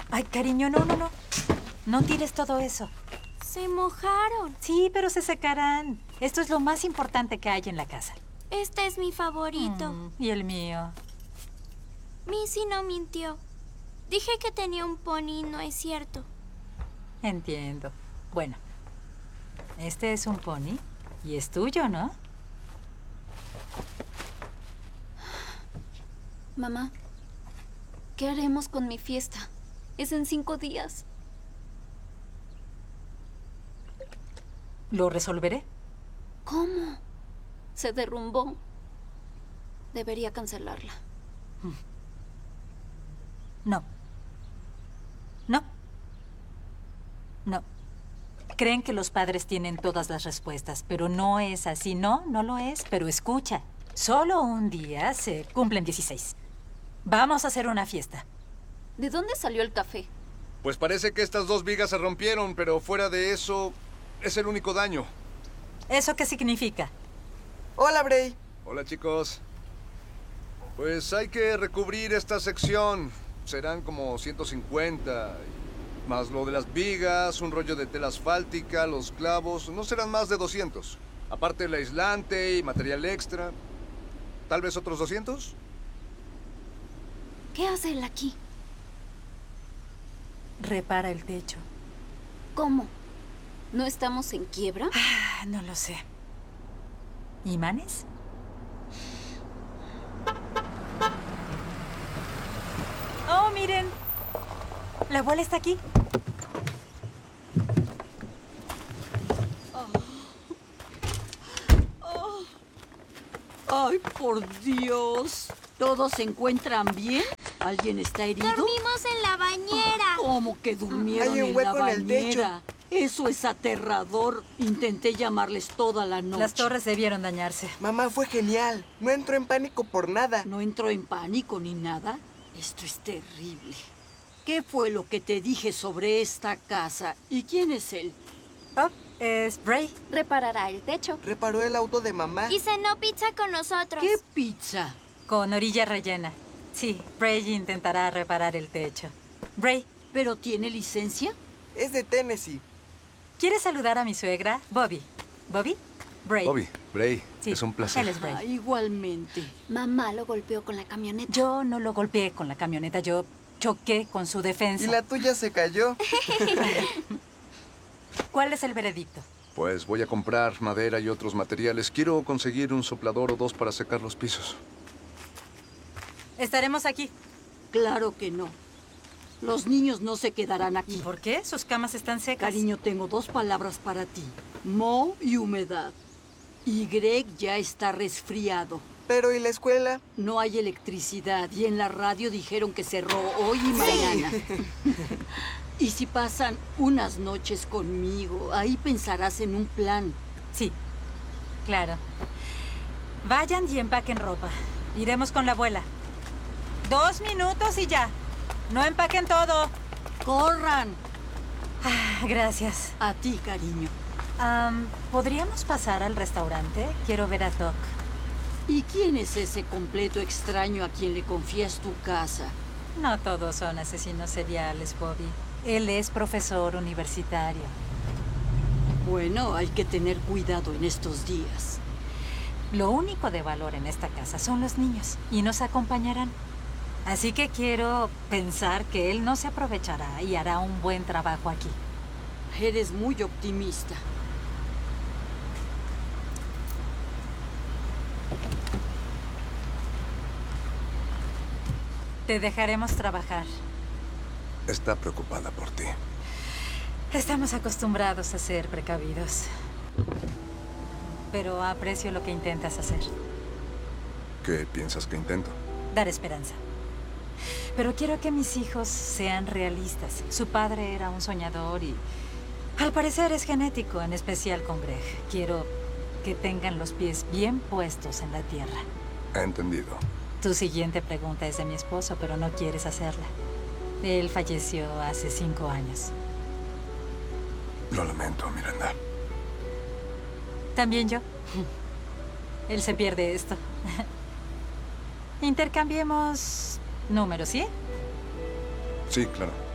Ay, cariño, no, no, no. No tires todo eso. Se mojaron. Sí, pero se secarán. Esto es lo más importante que hay en la casa. Este es mi favorito. Y el mío. Missy no mintió. Dije que tenía un pony, no es cierto. Entiendo. Bueno, este es un pony y es tuyo, ¿no? Mamá, ¿qué haremos con mi fiesta? Es en 5 días. Lo resolveré. ¿Cómo? Se derrumbó. Debería cancelarla. No. No. No. Creen que los padres tienen todas las respuestas, pero no es así. No, no lo es. Pero escucha, solo un día se cumplen 16. Vamos a hacer una fiesta. ¿De dónde salió el café? Pues parece que estas 2 vigas se rompieron, pero fuera de eso, es el único daño. ¿Eso qué significa? Hola, Bray. Hola, chicos. Pues hay que recubrir esta sección. Serán como 150. Más lo de las vigas, un rollo de tela asfáltica, los clavos. No serán más de 200. Aparte el aislante y material extra. ¿Tal vez otros 200? ¿Qué hace él aquí? Repara el techo. ¿Cómo? ¿No estamos en quiebra? No lo sé. ¿Imanes? ¡Oh, miren! La abuela está aquí. ¡Ay, por Dios! ¿Todos se encuentran bien? ¿Alguien está herido? Dormimos en la bañera. ¿Cómo que durmieron Hay un en hueco la en el techo. bañera? Eso es aterrador. Intenté llamarles toda la noche. Las torres debieron dañarse. Mamá, fue genial. No entró en pánico por nada. No entró en pánico ni nada. Esto es terrible. ¿Qué fue lo que te dije sobre esta casa? ¿Y quién es él? Oh, es Bray. Reparará el techo. Reparó el auto de mamá. Y cenó pizza con nosotros. ¿Qué pizza? Con orilla rellena. Sí, Bray intentará reparar el techo. Bray, ¿Pero tiene licencia? Es de Tennessee. ¿quieres saludar a mi suegra? Bobby. ¿Bobby? Bray. Bobby, Bray, Sí, es un placer. él es Bray. Ah, igualmente. Mamá lo golpeó con la camioneta. Yo no lo golpeé con la camioneta, yo choqué con su defensa. Y la tuya se cayó. ¿Cuál es el veredicto? Pues voy a comprar madera y otros materiales. Quiero conseguir un soplador o 2 para secar los pisos. Estaremos aquí. Claro que no. Los niños no se quedarán ¿Y aquí. por qué? Sus camas están secas. Cariño, tengo 2 palabras para ti. Moho y humedad. Y Greg ya está resfriado. Pero ¿y la escuela? No hay electricidad y en la radio dijeron que cerró hoy y mañana. Y si pasan unas noches conmigo, ahí pensarás en un plan. Sí, claro. Vayan y empaquen ropa. Iremos con la abuela. 2 minutos y ya. No empaquen todo. ¡Corran! Gracias. A ti, cariño. ¿Podríamos pasar al restaurante? Quiero ver a Doc. ¿Y quién es ese completo extraño a quien le confías tu casa? No todos son asesinos seriales, Bobby. Él es profesor universitario. Bueno, hay que tener cuidado en estos días. Lo único de valor en esta casa son los niños y nos acompañarán. Así que quiero pensar que él no se aprovechará y hará un buen trabajo aquí. Eres muy optimista. Te dejaremos trabajar. Está preocupada por ti. Estamos acostumbrados a ser precavidos. Pero aprecio lo que intentas hacer. ¿Qué piensas que intento? Dar esperanza. Pero quiero que mis hijos sean realistas. Su padre era un soñador y al parecer es genético, en especial con Greg. Quiero que tengan los pies bien puestos en la tierra. He entendido. Tu siguiente pregunta es de mi esposo, pero no quieres hacerla. Él falleció hace 5 años. Lo lamento, Miranda. También yo. Él se pierde esto. Intercambiemos números, ¿sí? Sí, claro.